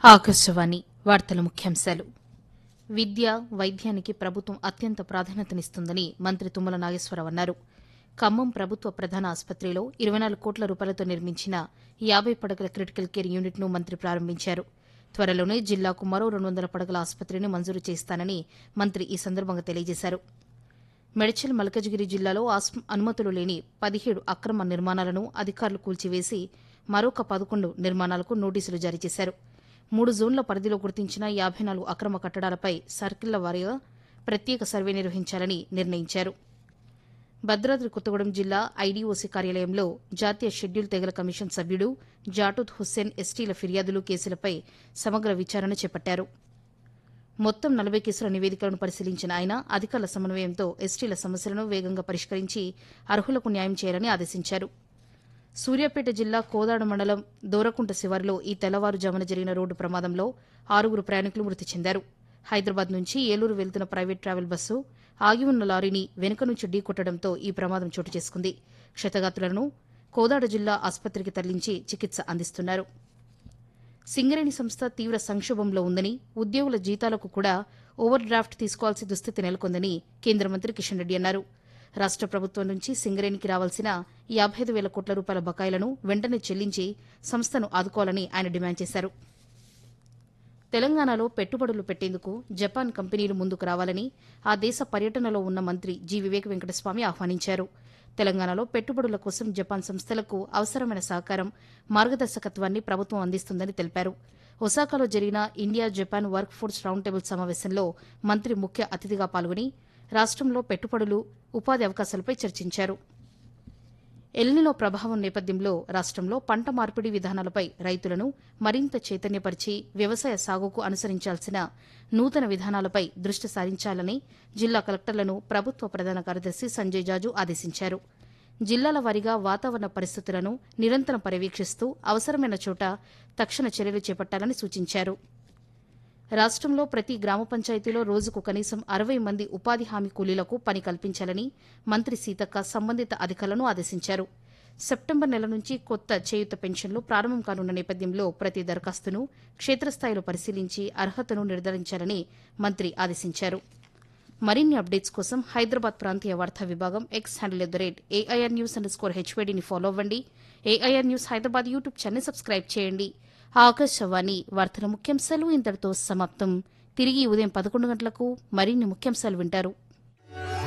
ఆకాశవాణి వార్తల ముఖ్యాంశాలు. విద్య, వైద్యానికి ప్రభుత్వం అత్యంత ప్రాధాన్యతనిస్తుందని మంత్రి తుమ్మల నాగేశ్వరరావు అన్నారు. ఖమ్మం ప్రభుత్వ ప్రధాన ఆసుపత్రిలో 24 కోట్ల రూపాయలతో నిర్మించిన 50 పడకల క్రిటికల్ కేర్ యూనిట్ను మంత్రి ప్రారంభించారు. త్వరలోనే జిల్లాకు మరో 200 పడకల ఆసుపత్రిని మంజూరు చేస్తానని మంత్రి ఈ సందర్భంగా తెలియజేశారు. మేడ్చల్ మల్కజ్గిరి జిల్లాలో అనుమతులు లేని 17 అక్రమ నిర్మాణాలను అధికారులు కూల్చివేసి మరొక 11 నిర్మాణాలకు నోటీసులు జారీ చేశారు. 3 జోన్ల పరిధిలో గుర్తించిన 54 అక్రమ కట్టడాలపై సర్కిళ్ల వారీగా ప్రత్యేక సర్వే నిర్వహించాలని నిర్ణయించారు. భద్రాద్రి కొత్తగూడెం జిల్లా ఐడీఓసీ కార్యాలయంలో జాతీయ షెడ్యూల్ తెగల కమిషన్ సభ్యుడు జాటూద్ హుస్సేన్ ఎస్టీల ఫిర్యాదులు కేసులపై సమగ్ర విచారణ చేపట్టారు. మొత్తం 40 కేసుల నివేదికలను పరిశీలించిన ఆయన అధికారుల సమన్వయంతో ఎస్టీల సమస్యలను వేగంగా పరిష్కరించి అర్హులకు న్యాయం చేయాలని ఆదేశించారు. సూర్యాపేట జిల్లా కోదాడ మండలం దోరకుంట శివారులో ఈ తెల్లవారుజామున జరిగిన రోడ్డు ప్రమాదంలో 6 ప్రయాణికులు మృతి చెందారు. హైదరాబాద్ నుంచి ఏలూరు వెళ్తున్న ప్రైవేట్ ట్రావెల్ బస్సు ఆగి ఉన్న లారీని వెనుక నుంచి ఢీకొట్టడంతో ఈ ప్రమాదం చోటు చేసుకుంది. క్షతగాత్రులను కోదాడ జిల్లా ఆసుపత్రికి తరలించి చికిత్స అందిస్తున్నారు. సింగరేణి సంస్థ తీవ్ర సంక్షోభంలో ఉందని, ఉద్యోగుల జీతాలకు కూడా ఓవర్ డ్రాఫ్ట్ తీసుకోవాల్సిన దుస్థితి నెలకొందని కేంద్ర మంత్రి కిషన్ రెడ్డి అన్నారు. రాష్ట ప్రభుత్వం నుంచి సింగరేణికి రావాల్సిన 55,000 కోట్ల రూపాయల బకాయిలను వెంటనే చెల్లించి సంస్థను ఆదుకోవాలని ఆయన డిమాండ్ చేశారు. తెలంగాణలో పెట్టుబడులు పెట్టేందుకు జపాన్ కంపెనీలు ముందుకు రావాలని ఆ దేశ పర్యటనలో ఉన్న మంత్రి జి. వివేక్ వెంకటస్వామి ఆహ్వానించారు. తెలంగాణలో పెట్టుబడుల కోసం జపాన్ సంస్థలకు అవసరమైన సహకారం, మార్గదర్శకత్వాన్ని ప్రభుత్వం అందిస్తుందని తెలిపారు. ఒసాకాలో జరిగిన India Japan work force round table సమావేశంలో మంత్రి ముఖ్య అతిథిగా పాల్గొని రాష్టంలో పెట్టుబడులు, ఉపాధి అవకాశాలపై చర్చించారు. ఎల్నినో ప్రభావం నేపథ్యంలో రాష్టంలో పంట మార్పిడి విధానాలపై రైతులను మరింత చైతన్యపరిచి వ్యవసాయ సాగుకు అనుసరించాల్సిన నూతన విధానాలపై దృష్టి సారించాలని జిల్లా కలెక్టర్లను ప్రభుత్వ ప్రధాన కార్యదర్శి సంజయ్ జాజు ఆదేశించారు. జిల్లాల వారీగా వాతావరణ పరిస్థితులను నిరంతరం పర్యవేక్షిస్తూ అవసరమైన చోట తక్షణ చర్యలు చేపట్టాలని సూచించారు. రాష్టంలో ప్రతి గ్రామ పంచాయతీలో రోజుకు కనీసం 60 మంది ఉపాధి హామీ కూలీలకు పని కల్పించాలని మంత్రి సీతక్క సంబంధిత అధికారులను ఆదేశించారు. సెప్టెంబర్ నెల నుంచి కొత్త చేయూత పెన్షన్లు ప్రారంభం కానున్న నేపథ్యంలో ప్రతి దరఖాస్తును క్షేత్రస్థాయిలో పరిశీలించి అర్హతను నిర్ధారించాలని మంత్రి ఆదేశించారు. మరిన్ని అప్డేట్స్ కోసం హైదరాబాద్ ప్రాంతీయ వార్తా విభాగం ఎక్స్ హ్యాండిల్ @AIRnews_HYDని ఫాలో అవ్వండి. AIR news Hyderabad YouTube channel subscribe చేయండి. ఆకాశవాణి వార్తల ముఖ్యాంశాలు ఇంతటితో సమాప్తం. తిరిగి ఉదయం 11 గంటలకు మరిన్ని ముఖ్యాంశాలు వింటారు.